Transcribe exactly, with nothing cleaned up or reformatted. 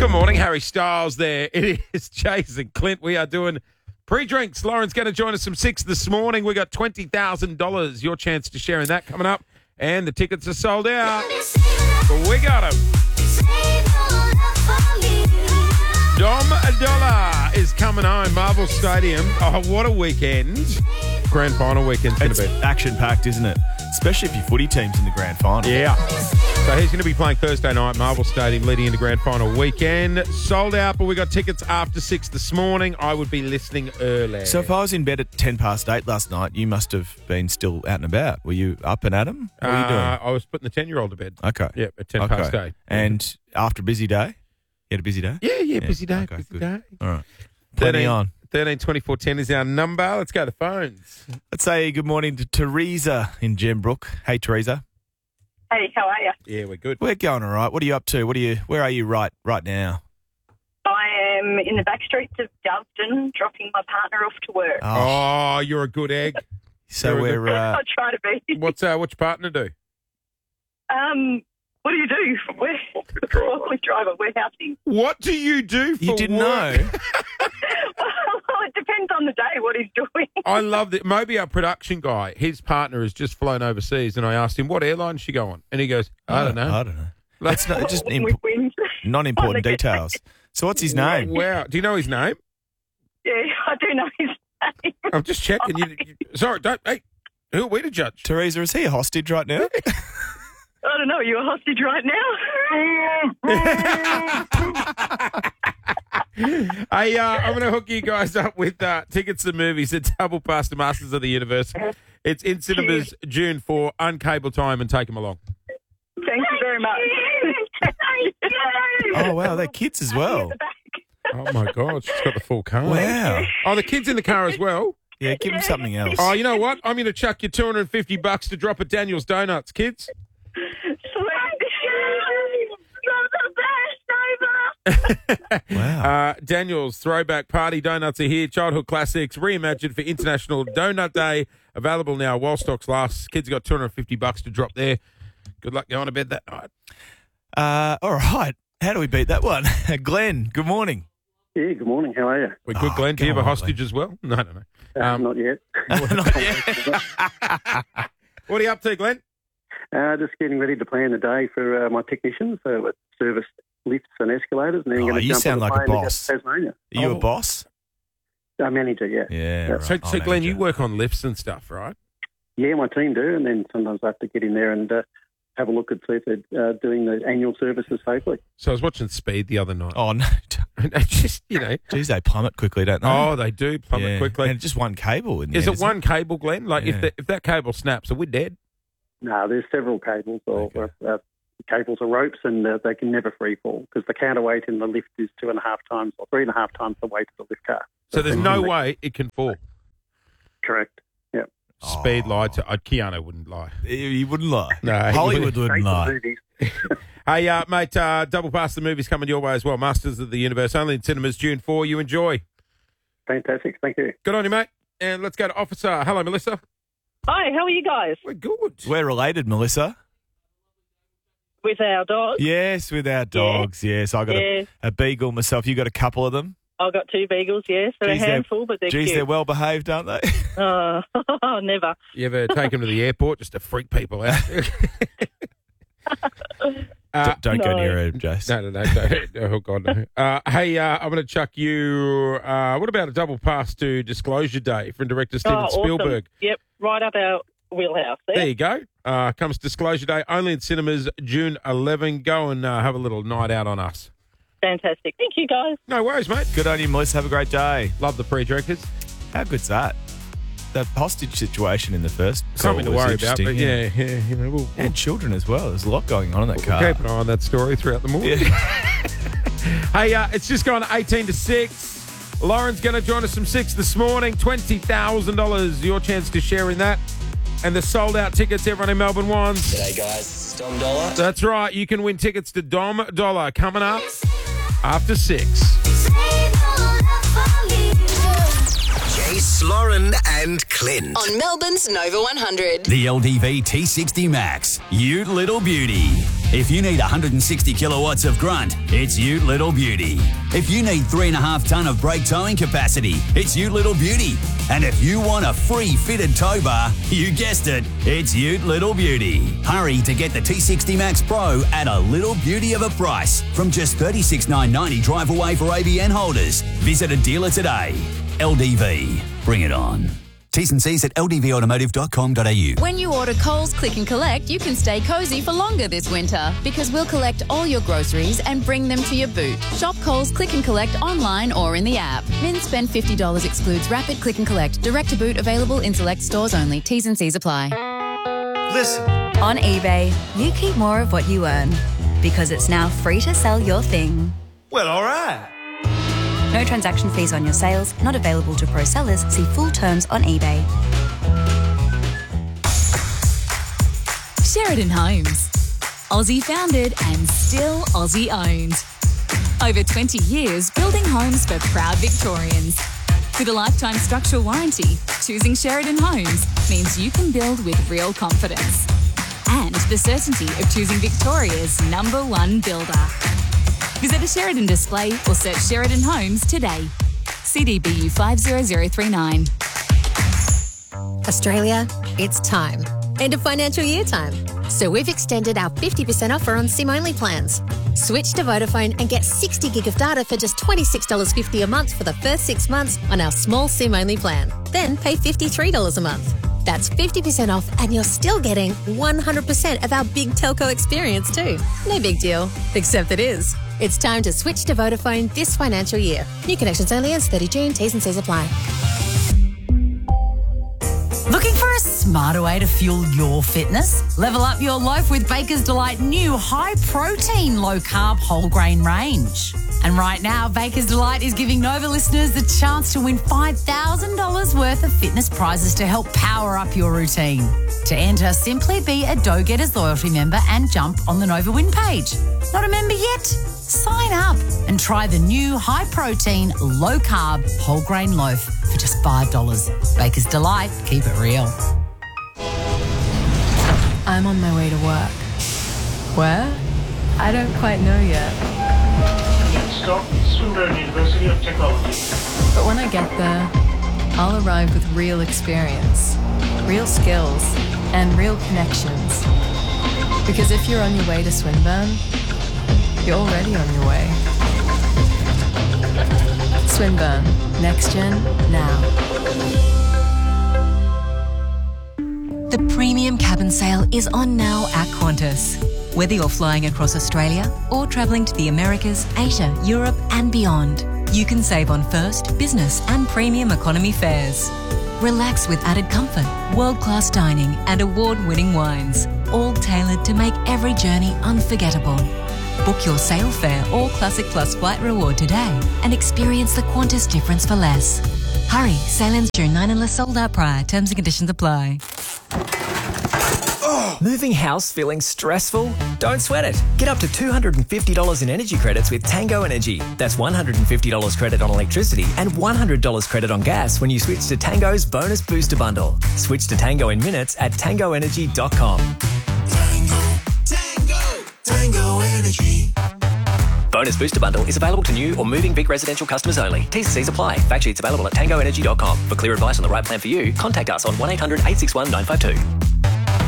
Good morning, Harry Styles there. It is Jason and Clint. We are doing pre-drinks. Lauren's going to join us from six this morning. We got twenty thousand dollars. Your chance to share in that coming up. And the tickets are sold out. But we got them. Dom Dollar is coming home. Marvel Stadium. Oh, what a weekend. Grand final weekend's going to It's be. action-packed, isn't it? Especially if your footy team's in the grand final. Yeah. So he's going to be playing Thursday night, Marvel Stadium, leading into grand final weekend. Sold out, but we got tickets after six this morning. I would be listening early. So if I was in bed at ten past eight last night, you must have been still out and about. Were you up and at 'em? What were you doing? Uh, I was putting the ten-year-old to bed. Okay. Yeah, at ten okay. past eight. And after a busy day? You had a busy day? Yeah, yeah, busy day, Okay, busy good. day. All right. Plenty on. thirteen twenty-four ten is our number. Let's go to the phones. Let's say good morning to Teresa in Gembrook. Hey, Teresa. Hey, how are you? Yeah, we're good. We're going all right. What are you up to? What are you? Where are you right right now? I am in the back streets of Doveton, dropping my partner off to work. Oh, you're a good egg. so very we're uh, I try to be. What's uh, what's your partner do? Um, what do you do? We're forklift driver, warehousing. What do you do for you didn't work? know. Well, it depends on the day what he's doing. I love that. Moby, our production guy, his partner has just flown overseas, and I asked him, what airline she go on? And he goes, I don't know. I don't know. That's not just We imp- win. non-important On the- details. So what's his name? Wow. Do you know his name? Yeah, I do know his name. I'm just checking. You, you, sorry, don't. Hey, who are we to judge? Teresa, is he a hostage right now? I don't know. Are you a hostage right now? Hey, uh, I'm going to hook you guys up with uh, tickets to movies at Double Pass to Masters of the Universe. It's in cinemas June for uncable time, and take them along. Thank you very much. Oh, wow, they're kids as well. Oh, my God. She's got the full car. Wow. Oh, the kid's in the car as well. Yeah, give him something else. Oh, you know what? I'm going to chuck you two hundred fifty bucks to drop at Daniel's Donuts, kids. Wow. Uh, Daniel's Throwback Party Donuts are here. Childhood classics reimagined for International Donut Day. Available now while stocks last. Kids got two hundred fifty bucks to drop there. Good luck going to bed that night. Uh, all right. How do we beat that one? Glenn, good morning. Yeah, good morning. How are you? We're good, Oh, Glenn. Do you have a come on, hostage as well? No, no, no. Uh, Um, not yet. Not yet. What are you up to, Glenn? Uh, just getting ready to plan the day for uh, my technicians. So it's service lifts and escalators. And then Oh, going to you jump sound on the like a plane and go boss. to Tasmania. Are you Oh. a boss? A manager, yeah. Yeah. Yeah. Right. So, I'll so Glenn, manage you it. work on lifts and stuff, right? Yeah, my team do. And then sometimes I have to get in there and uh, have a look and see if they're uh, doing the annual services safely. So I was watching Speed the other night. Oh, no. And they just, you know, Geez, they plummet quickly, don't they? oh, they do plummet Yeah. quickly. And just one cable in the Is end, it isn't one cable, Glenn? Like, if Yeah. the, if that cable snaps, are we dead? No, there's several cables or Okay. uh, cables or ropes, and uh, they can never free fall because the counterweight in the lift is two and a half times or three and a half times the weight of the lift car. So there's no Mhm. way it can fall. Correct. Yeah. Speed Oh. lied to. Uh, Keanu wouldn't lie. You you wouldn't lie. No, he Hollywood wouldn't. wouldn't Great lie. movies. Hey, uh, mate, uh, Double Pass the movies coming your way as well. Masters of the Universe, only in cinemas June fourth. You enjoy. Fantastic. Thank you. Good on you, mate. And let's go to Officer. Hello, Melissa. Hi, how are you guys? We're good. We're related, Melissa. With our dog? Yes, with our dogs. Yes, I got Yeah. a, a beagle myself. You got a couple of them. I've got two beagles, yes. They're Geez, a they're- handful, but they're Geez, cute. they're well behaved, aren't they? Uh, never. You ever take him to the airport just to freak people out? uh, D- don't go no. near her, Jace. no, no, no, don't. Oh, God, no. Uh, hey, uh, I'm going to chuck you. Uh, what about a double pass to Disclosure Day from director Steven Oh, awesome. Spielberg? Yep, right up our wheelhouse there. There you go. Uh, comes Disclosure Day, only in cinemas June eleventh. Go and uh, have a little night out on us. Fantastic. Thank you, guys. No worries, mate. Good on you, Melissa. Have a great day. Love the pre-drinkers. How good's that? The hostage situation in the first Something to call was worry about, but interesting, yeah, yeah, you know, we'll, we'll And children as well. There's a lot going on in that car. keep an eye on that story throughout the morning. Yeah. Hey, uh, it's just gone eighteen to six. Lauren's going to join us from six this morning. twenty thousand dollars. Your chance to share in that. And the sold-out tickets everyone in Melbourne wants. G'day guys, this is Dom Dollar. That's right. You can win tickets to Dom Dollar coming up after six. Jace, Lauren and Clint. On Melbourne's Nova one hundred. The L D V T sixty Max, you little beauty. If you need one hundred sixty kilowatts of grunt, it's Ute Little Beauty. If you need three and a half tonne of brake towing capacity, it's Ute Little Beauty. And if you want a free fitted tow bar, you guessed it, it's Ute Little Beauty. Hurry to get the T sixty Max Pro at a little beauty of a price from just thirty-six thousand nine hundred ninety drive away for A B N holders. Visit a dealer today. L D V. Bring it on. T's and C's at l d v automotive dot com dot a u. When you order Coles Click and Collect, you can stay cosy for longer this winter because we'll collect all your groceries and bring them to your boot. Shop Coles Click and Collect online or in the app. Min spend fifty dollars excludes Rapid Click and Collect. Direct to boot available in select stores only. T's and C's apply. Listen. On eBay, you keep more of what you earn because it's now free to sell your thing. Well, all right. No transaction fees on your sales, not available to pro sellers. See full terms on eBay. Sheridan Homes. Aussie founded and still Aussie owned. Over twenty years building homes for proud Victorians. With a lifetime structural warranty, choosing Sheridan Homes means you can build with real confidence. And the certainty of choosing Victoria's number one builder. Visit a Sheridan display or search Sheridan Homes today. C D B U five zero zero three nine. Australia, it's time. End of financial year time. So we've extended our fifty percent offer on SIM-only plans. Switch to Vodafone and get sixty gig of data for just twenty-six dollars fifty a month for the first six months on our small SIM-only plan. Then pay fifty-three dollars a month. That's fifty percent off and you're still getting one hundred percent of our big telco experience too. No big deal, except it is. It's time to switch to Vodafone this financial year. New connections only ends thirty June. T's and C's apply. Looking for a smarter way to fuel your fitness? Level up your life with Baker's Delight new high-protein, low-carb, whole-grain range. And right now, Baker's Delight is giving Nova listeners the chance to win five thousand dollars worth of fitness prizes to help power up your routine. To enter, simply be a Dough Getters loyalty member and jump on the Nova Win page. Not a member yet? Sign up and try the new high-protein, low-carb, whole-grain loaf for just five dollars. Baker's Delight. Keep it real. I'm on my way to work. Where? I don't quite know yet. Stop, Swinburne University of Technology. But when I get there, I'll arrive with real experience, real skills, and real connections. Because if you're on your way to Swinburne, you're already on your way. Swinburne. Next gen, now. The premium cabin sale is on now at Qantas. Whether you're flying across Australia or travelling to the Americas, Asia, Europe and beyond, you can save on first, business and premium economy fares. Relax with added comfort, world-class dining and award-winning wines, all tailored to make every journey unforgettable. Book your sail fare or Classic Plus flight reward today and experience the Qantas difference for less. Hurry, sail ends June ninth unless sold out prior. Terms and conditions apply. Moving house feeling stressful? Don't sweat it. Get up to two hundred fifty dollars in energy credits with Tango Energy. That's one hundred fifty dollars credit on electricity and one hundred dollars credit on gas when you switch to Tango's Bonus Booster Bundle. Switch to Tango in minutes at tango energy dot com. Tango, Tango, Tango Energy. Bonus Booster Bundle is available to new or moving Vic residential customers only. T's and C's apply. Fact sheets available at tango energy dot com. For clear advice on the right plan for you, contact us on one eight hundred eight six one nine five two.